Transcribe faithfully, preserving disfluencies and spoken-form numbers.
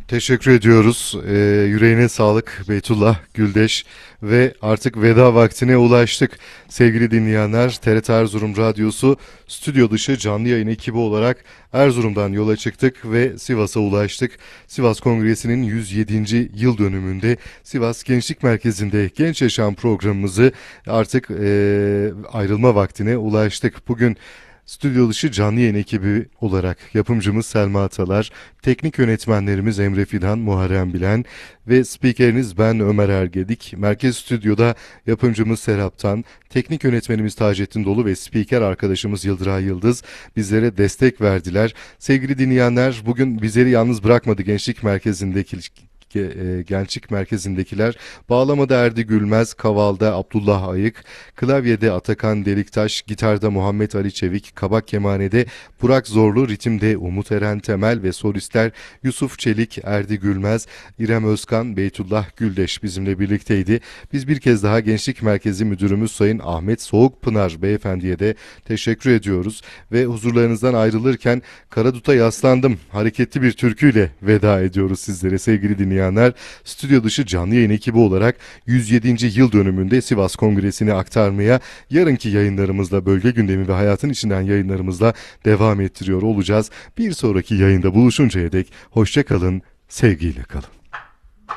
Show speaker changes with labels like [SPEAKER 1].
[SPEAKER 1] Teşekkür ediyoruz. Ee, yüreğine sağlık Beytullah Güldeş ve artık veda vaktine ulaştık. Sevgili dinleyenler, T R T Erzurum Radyosu stüdyo dışı canlı yayın ekibi olarak Erzurum'dan yola çıktık ve Sivas'a ulaştık. Sivas Kongresi'nin yüz yedinci yıl dönümünde Sivas Gençlik Merkezi'nde Genç Yaşam programımızı artık ee, ayrılma vaktine ulaştık. Bugün stüdyo dışı canlı yayın ekibi olarak yapımcımız Selma Atalar, teknik yönetmenlerimiz Emre Fidan, Muharrem Bilen ve spikeriniz ben Ömer Ergedik. Merkez Stüdyo'da yapımcımız Serap Tan, teknik yönetmenimiz Taceddin Dolu ve spiker arkadaşımız Yıldıray Yıldız bizlere destek verdiler. Sevgili dinleyenler, bugün bizleri yalnız bırakmadı Gençlik Merkezi'ndeki Ge- e, Gençlik Merkezi'ndekiler. Bağlamada Erdi Gülmez, Kaval'da Abdullah Ayık, klavyede Atakan Deliktaş, gitarda Muhammed Ali Çevik, kabak kemanede Burak Zorlu, ritimde Umut Eren Temel ve solistler Yusuf Çelik, Erdi Gülmez, İrem Özkan, Beytullah Güldeş bizimle birlikteydi. Biz bir kez daha Gençlik Merkezi Müdürümüz Sayın Ahmet Soğukpınar Beyefendi'ye de teşekkür ediyoruz ve huzurlarınızdan ayrılırken Karadut'a yaslandım hareketli bir türküyle veda ediyoruz sizlere sevgili dinleyenler. Stüdyo dışı canlı yayın ekibi olarak yüz yedinci yıl dönümünde Sivas Kongresi'ni aktarmaya yarınki yayınlarımızla, bölge gündemi ve hayatın içinden yayınlarımızla devam ettiriyor olacağız. Bir sonraki yayında buluşuncaya dek hoşça kalın, sevgiyle kalın.